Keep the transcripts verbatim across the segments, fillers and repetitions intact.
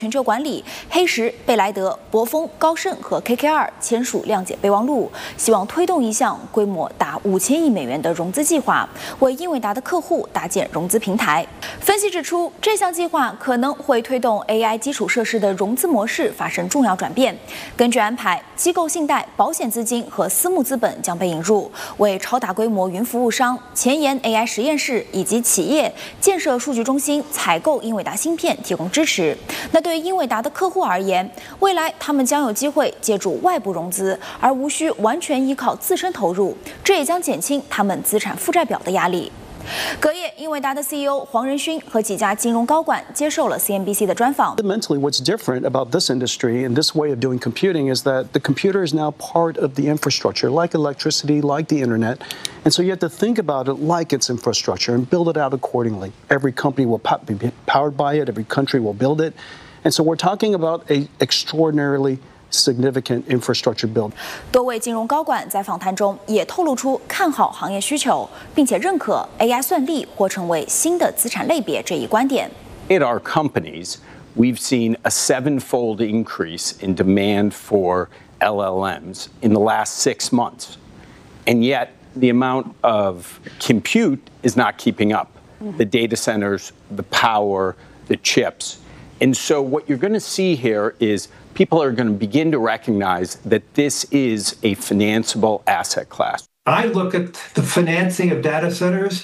全球管理，黑石、贝莱德、博丰、高盛和 K K R 签署谅解备忘录，希望推动一项规模达五千亿美元的融资计划，为英伟达的客户搭建融资平台。分析指出，这项计划可能会推动 A I 基础设施的融资模式发生重要转变。根据安排，机构信贷、保险资金和私募资本将被引入，为超大规模云服务商、前沿 A I 实验室以及企业建设数据中心采购英伟达芯片提供支持。那对对英伟达的客户而言，未来他们将有机会借助外部融资，而无需完全依靠自身投入，这也将减轻他们资产负债表的压力。隔夜，英伟达的 C E O 黄仁勋和几家金融高管接受了 C N B C 的专访。 Fundamentally, what's different about this industry and this way of doing computing is that the computer is now part of the infrastructure, like electricity, like the internet. And so you have to think about it like its infrastructure and build it out accordingly. Every company will be powered by it. Every country will build it. And so we're talking about an extraordinarily significant infrastructure build. 多位金融高管在访谈中也透露出看好行业需求，并且认可 A I 算力或成为新的资产类别这一观点。 At our companies, we've seen a seven-fold increase in demand for L L Ms in the last six months, and yet the amount of compute is not keeping up. Mm-hmm. The data centers, the power, the chips. And so what you're going to see here is people are going to begin to recognize that this is a financeable asset class. I look at the financing of data centers.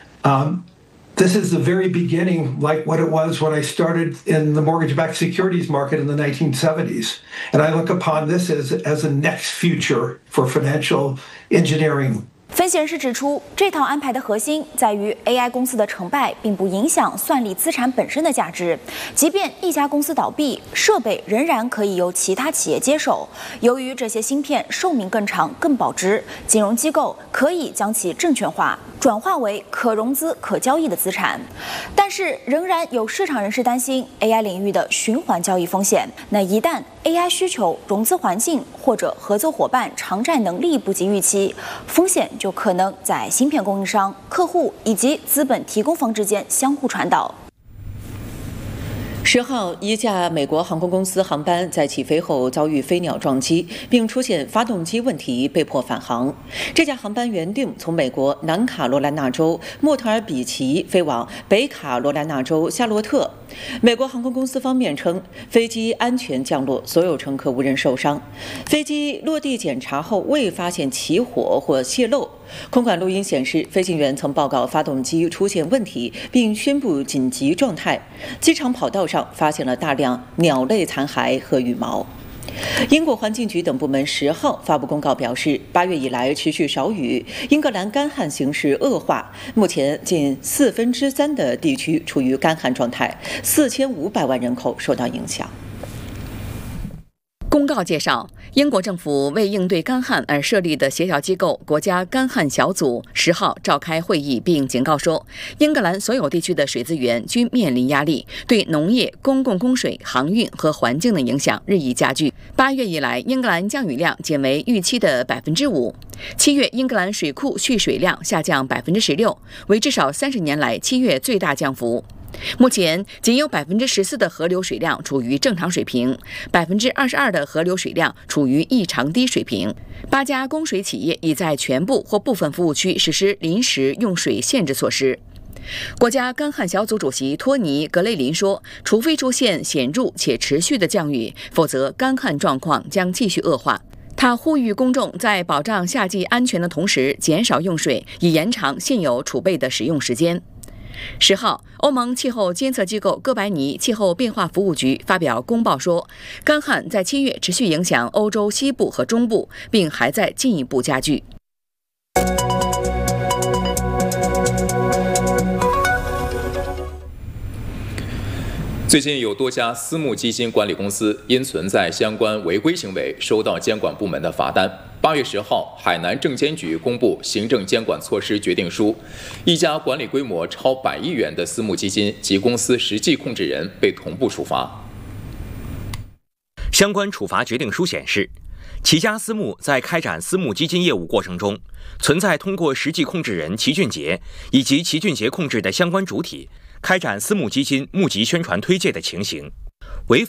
Um, this is the very beginning, like what it was when I started in the mortgage-backed securities market in the nineteen seventies. And I look upon this as, as a next future for financial engineering. 分析人士指出，这套安排的核心在于 A I 公司的成败并不影响算力资产本身的价值。即便一家公司倒闭，设备仍然可以由其他企业接手。由于这些芯片寿命更长、更保值，金融机构可以将其证券化，转化为可融资、可交易的资产。但是，仍然有市场人士担心 A I 领域的循环交易风险。那一旦 A I 需求、融资环境或者合作伙伴偿债能力不及预期，风险就可能在芯片供应商、客户以及资本提供方之间相互传导。 十号，一架美国航空公司航班在起飞后遭遇飞鸟撞击，并出现发动机问题，被迫返航。这架航班原定从美国南卡罗来纳州莫特尔比奇飞往北卡罗来纳州夏洛特。美国航空公司方面称，飞机安全降落，所有乘客无人受伤。飞机落地检查后未发现起火或泄漏。空管录音显示，飞行员曾报告发动机出现问题，并宣布紧急状态。机场跑道上发现了大量鸟类残骸和羽毛。英国环境局等部门十号发布公告表示，八月以来持续少雨，英格兰干旱形势恶化，目前近四分之三的地区处于干旱状态，四千五百万人口受到影响。 公告介绍，英国政府为应对干旱而设立的协调机构国家干旱小组十号召开会议，并警告说，英格兰所有地区的水资源均面临压力，对农业、公共供水、航运和环境的影响日益加剧。八月以来，英格兰降雨量减为预期的百分之五。七月，英格兰水库蓄水量下降百分之十六，为至少三十年来七月最大降幅。目前仅有百分之十四的河流水量处于正常水平，百分之二十二的河流水量处于异常低水平。八家供水企业已在全部或部分服务区实施临时用水限制措施。国家干旱小组主席托尼·格雷林说，除非出现显著且持续的降雨，否则干旱状况将继续恶化。他呼吁公众在保障夏季安全的同时减少用水，以延长现有储备的使用时间。十号，欧盟气候监测机构哥白尼气候变化服务局发表公报说，干旱在七月持续影响欧洲西部和中部，并还在进一步加剧。 最近有多家私募基金管理公司因存在相关违规行为，收到监管部门的罚单。八月十号，海南证监局公布行政监管措施决定书，一家管理规模超百亿元的私募基金及公司实际控制人被同步处罚。 相关处罚决定书显示，齐家私募在开展私募基金业务过程中，存在通过实际控制人齐俊杰以及齐俊杰控制的相关主体开展私募基金募集宣传推介的情形。